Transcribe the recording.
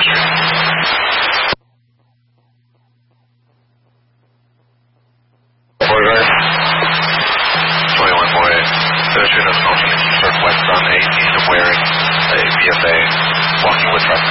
Street. Boulevard, 2148. Pedestrian is functioning northwest on 18 of Waring, a VFA, walking with traffic.